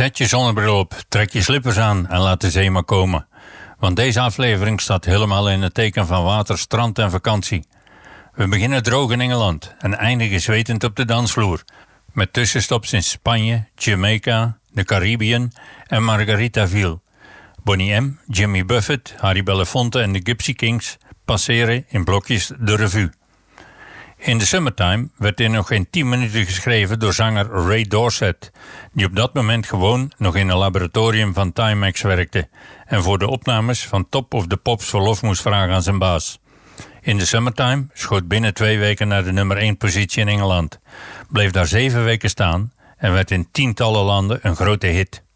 Zet je zonnebril op, trek je slippers aan en laat de zee maar komen. Want deze aflevering staat helemaal in het teken van water, strand en vakantie. We beginnen droog in Engeland en eindigen zwetend op de dansvloer. Met tussenstops in Spanje, Jamaica, de Caribbean en Margaritaville. Bonnie M, Jimmy Buffett, Harry Belafonte en de Gypsy Kings passeren in blokjes de revue. In the Summertime werd in nog geen 10 minuten geschreven door zanger Ray Dorset, die op dat moment gewoon nog in een laboratorium van Timex werkte en voor de opnames van Top of the Pops verlof moest vragen aan zijn baas. In the Summertime schoot binnen 2 weken naar de nummer 1 positie in Engeland, bleef daar 7 weken staan en werd in tientallen landen een grote hit.